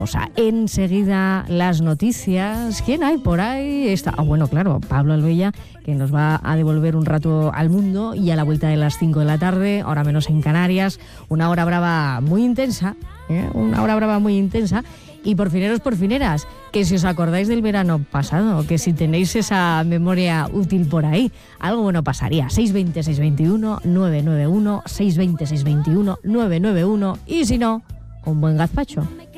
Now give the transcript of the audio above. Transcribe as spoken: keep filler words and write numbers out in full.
O sea, enseguida las noticias. ¿Quién hay por ahí? Está, ah, bueno, claro, Pablo Albella, que nos va a devolver un rato al mundo, y a la vuelta de las cinco de la tarde, hora menos en Canarias, una hora brava muy intensa, ¿eh? Una hora brava muy intensa. Y porfineros, porfineras, que si os acordáis del verano pasado, que si tenéis esa memoria útil por ahí, algo bueno pasaría. seis veinte, seis veintiuno, nueve nueve uno, seis veinte, seis veintiuno, nueve nueve uno, y si no, un buen gazpacho.